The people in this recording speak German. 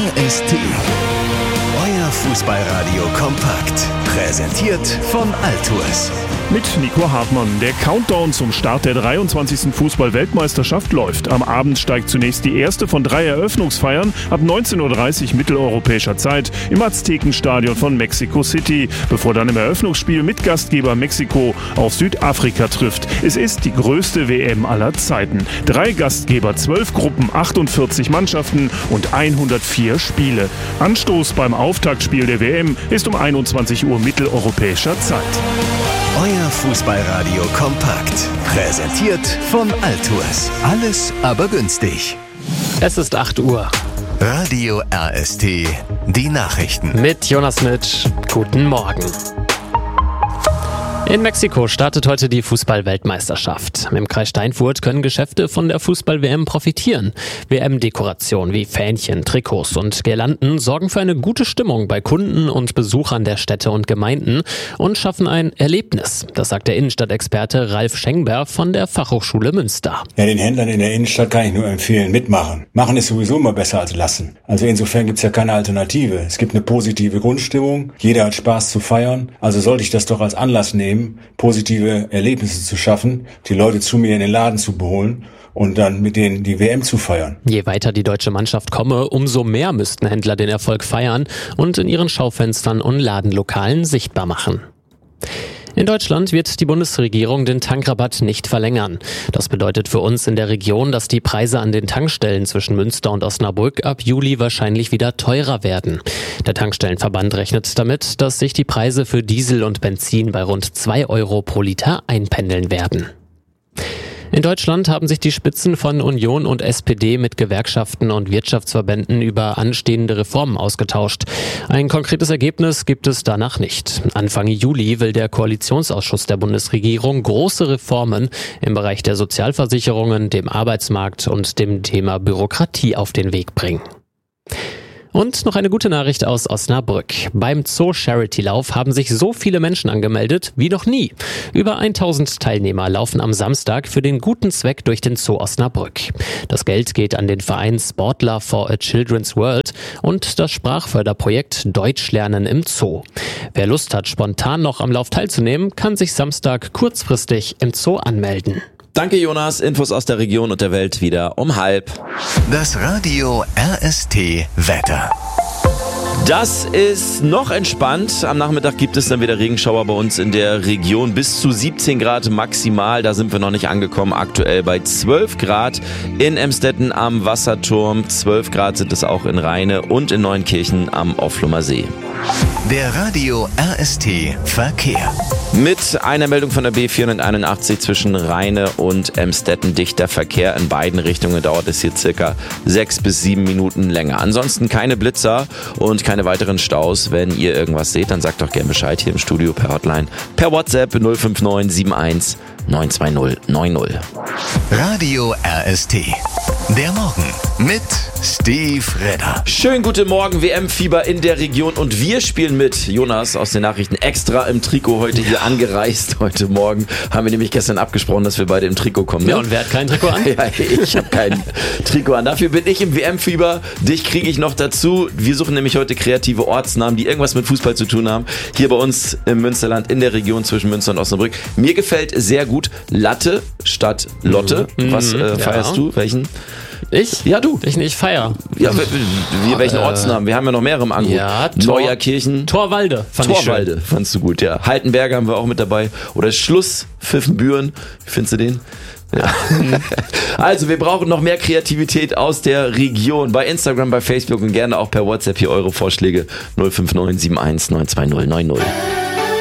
RST. Euer Fußballradio kompakt. Präsentiert von Altours. Mit Nico Hartmann. Der Countdown zum Start der 23. Fußball-Weltmeisterschaft läuft. Am Abend steigt zunächst die erste von 3 Eröffnungsfeiern ab 19.30 Uhr mitteleuropäischer Zeit im Aztekenstadion von Mexico City, bevor dann im Eröffnungsspiel mit Gastgeber Mexiko auf Südafrika trifft. Es ist die größte WM aller Zeiten. 3 Gastgeber, 12 Gruppen, 48 Mannschaften und 104 Spiele. Anstoß beim Auftaktspiel der WM ist um 21 Uhr mitteleuropäischer Zeit. Euer Fußballradio kompakt. Präsentiert von Altours. Alles aber günstig. Es ist 8 Uhr. Radio RST. Die Nachrichten. Mit Jonas Mitsch. Guten Morgen. In Mexiko startet heute die Fußball-Weltmeisterschaft. Im Kreis Steinfurt können Geschäfte von der Fußball-WM profitieren. WM-Dekorationen wie Fähnchen, Trikots und Girlanden sorgen für eine gute Stimmung bei Kunden und Besuchern der Städte und Gemeinden und schaffen ein Erlebnis. Das sagt der Innenstadtexperte Ralf Schengber von der Fachhochschule Münster. Ja, den Händlern in der Innenstadt kann ich nur empfehlen, mitmachen. Machen ist sowieso immer besser als lassen. Also insofern gibt's ja keine Alternative. Es gibt eine positive Grundstimmung. Jeder hat Spaß zu feiern. Also sollte ich das doch als Anlass nehmen, positive Erlebnisse zu schaffen, die Leute zu mir in den Laden zu holen und dann mit denen die WM zu feiern. Je weiter die deutsche Mannschaft komme, umso mehr müssten Händler den Erfolg feiern und in ihren Schaufenstern und Ladenlokalen sichtbar machen. In Deutschland wird die Bundesregierung den Tankrabatt nicht verlängern. Das bedeutet für uns in der Region, dass die Preise an den Tankstellen zwischen Münster und Osnabrück ab Juli wahrscheinlich wieder teurer werden. Der Tankstellenverband rechnet damit, dass sich die Preise für Diesel und Benzin bei rund 2 Euro pro Liter einpendeln werden. In Deutschland haben sich die Spitzen von Union und SPD mit Gewerkschaften und Wirtschaftsverbänden über anstehende Reformen ausgetauscht. Ein konkretes Ergebnis gibt es danach nicht. Anfang Juli will der Koalitionsausschuss der Bundesregierung große Reformen im Bereich der Sozialversicherungen, dem Arbeitsmarkt und dem Thema Bürokratie auf den Weg bringen. Und noch eine gute Nachricht aus Osnabrück. Beim Zoo-Charity-Lauf haben sich so viele Menschen angemeldet wie noch nie. Über 1000 Teilnehmer laufen am Samstag für den guten Zweck durch den Zoo Osnabrück. Das Geld geht an den Verein Sportler for a Children's World und das Sprachförderprojekt Deutsch lernen im Zoo. Wer Lust hat, spontan noch am Lauf teilzunehmen, kann sich Samstag kurzfristig im Zoo anmelden. Danke Jonas, Infos aus der Region und der Welt wieder um 12:30. Das Radio RST Wetter. Das ist noch entspannt. Am Nachmittag gibt es dann wieder Regenschauer bei uns in der Region. Bis zu 17 Grad maximal. Da sind wir noch nicht angekommen. Aktuell bei 12 Grad in Emstetten am Wasserturm. 12 Grad sind es auch in Rheine und in Neunkirchen am Offlumer See. Der Radio RST Verkehr. Mit einer Meldung von der B481 zwischen Rheine und Emstetten dichter Verkehr in beiden Richtungen dauert es hier circa 6 bis 7 Minuten länger. Ansonsten keine Blitzer und keine weiteren Staus. Wenn ihr irgendwas seht, dann sagt doch gerne Bescheid hier im Studio per Hotline, per WhatsApp 059 71 920 90. Radio RST. Der Morgen mit Steve Redder. Schönen guten Morgen, WM-Fieber in der Region und wir spielen mit. Jonas aus den Nachrichten extra im Trikot heute hier angereist. Heute Morgen haben wir nämlich gestern abgesprochen, dass wir beide im Trikot kommen. Ne? Ja, und wer hat kein Trikot an? Ja, ich habe kein Trikot an. Dafür bin ich im WM-Fieber. Dich kriege ich noch dazu. Wir suchen nämlich heute kreative Ortsnamen, die irgendwas mit Fußball zu tun haben. Hier bei uns im Münsterland, in der Region zwischen Münster und Osnabrück. Mir gefällt sehr gut Latte statt Lotte. Was feierst du? Welchen? Ich? Ja, du. Ich feier. Ja, welchen Ortsnamen? Wir haben ja noch mehrere im Angebot. Ja, Neuerkirchen. Torwalde fand ich schön. Fandst du gut, ja. Haltenberger haben wir auch mit dabei. Oder Schluss, Pfiffenbüren. Wie findest du den? Ja. Also, wir brauchen noch mehr Kreativität aus der Region. Bei Instagram, bei Facebook und gerne auch per WhatsApp hier eure Vorschläge 059 71 920 90.